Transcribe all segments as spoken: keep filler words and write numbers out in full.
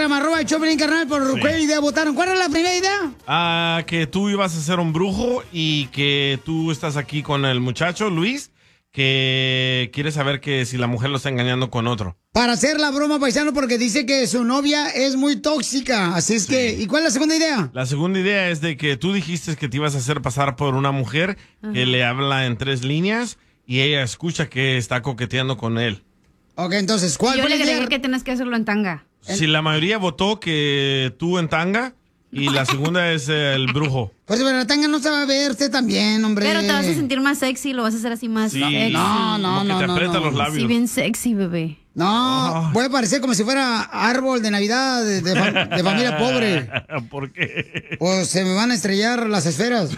Instagram, arroba el Choplin, carnal, por sí. ¿Qué idea votaron? ¿Cuál era la primera idea? Ah, que tú ibas a ser un brujo y que tú estás aquí con el muchacho, Luis, que quiere saber que si la mujer lo está engañando con otro. Para hacer la broma, paisano, porque dice que su novia es muy tóxica. Así es sí. que, ¿y cuál es la segunda idea? La segunda idea es de que tú dijiste que te ibas a hacer pasar por una mujer uh-huh. que le habla en tres líneas y ella escucha que está coqueteando con él. Ok, entonces, ¿cuál Yo fue le la idea? agregué que tienes que hacerlo en tanga. Si la mayoría votó que tú en tanga y la segunda es el brujo. Pues pero la tanga no se va a ver usted también, hombre. Pero te vas a sentir más sexy, lo vas a hacer así más sí. sexy. No, no, como no. que te no, aprieta no. los labios. Sí, bien sexy, bebé. No, oh. voy a parecer como si fuera árbol de Navidad de, de, fam- de familia pobre. ¿Por qué? Pues se me van a estrellar las esferas.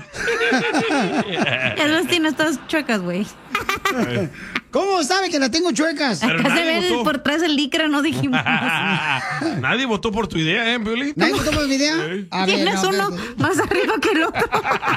Esas tienes todas chuecas, güey. ¿Cómo sabe que las tengo chuecas? Pero acá se ve el, por atrás el licra, no dijimos. Nadie votó por tu idea, ¿eh, Piolín? ¿Nadie votó por mi idea? Sí. Tienes no, uno pero... más arriba que el otro.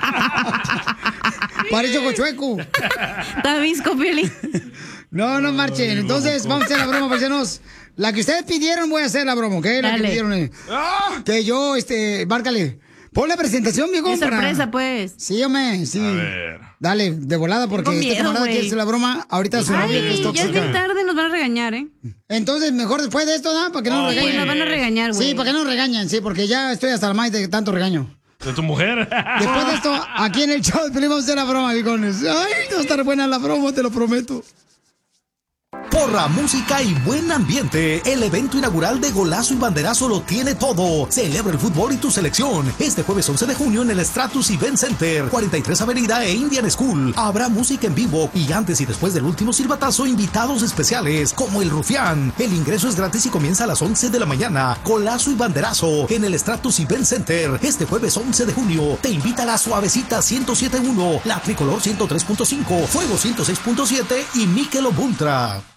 Parece cochueco. Tabisco, Piolín. No, no marchen. Entonces, vamos a hacer la broma, paisanos. La que ustedes pidieron, voy a hacer la broma, ¿ok? La Dale. que pidieron. Eh. ¡Ah! Que yo, este, márcale. Pon la presentación, viejo. Es sorpresa, para... pues. Sí, hombre, sí. A ver. Dale, de volada, porque Tengo este miedo, camarada güey. quiere hacer la broma. Ahorita su Ay, novia que es tóxica. ya es bien tarde, nos van a regañar, ¿eh? Entonces, mejor después de esto, ¿no? Para que no Oh, nos Sí, regañen. nos van a regañar, güey. Sí, para que no nos regañen, sí, porque ya estoy hasta el maíz de tanto regaño. ¿De tu mujer? Después de esto, aquí en el show, vamos a hacer la broma, viejones. Ay, no va a estar buena la broma, te lo prometo. Porra, música y buen ambiente. El evento inaugural de Golazo y Banderazo lo tiene todo. Celebra el fútbol y tu selección. Este jueves once de junio en el Stratus Event Center, cuarenta y tres Avenida e Indian School. Habrá música en vivo y antes y después del último silbatazo, invitados especiales como el Rufián. El ingreso es gratis y comienza a las once de la mañana. Golazo y Banderazo en el Stratus Event Center. Este jueves once de junio. Te invita la Suavecita ciento siete punto uno, la Tricolor ciento tres punto cinco, Fuego ciento seis punto siete y Michelob Ultra.